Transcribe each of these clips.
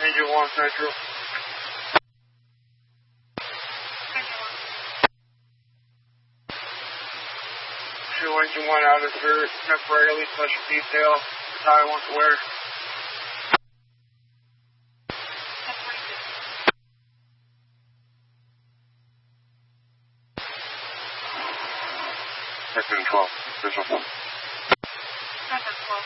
Engine 1 Central. Show Engine 1 out of service temporarily, special detail. Tire wants to wear. Second 12, official. Second 12.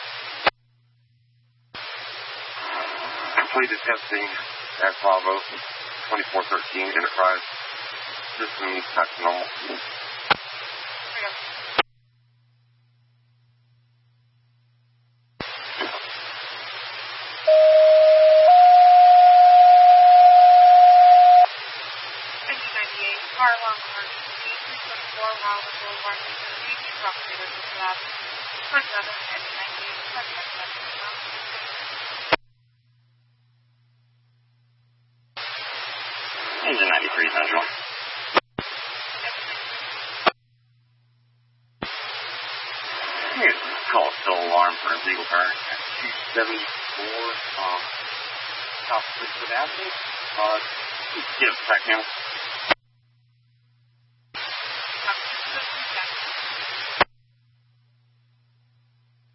Completed testing at Bravo 2413 Enterprise. Systems back to normal. Car alarm emergency, 324 Wildwood Boulevard, New Jersey, two operators with lab. First other, engine 98, contact message from. Engine 93 Central. Here's a call still alarm for a legal car at 274 South 6th Avenue. Give us a sec now.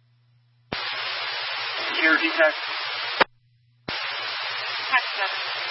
Security tech. Text 7.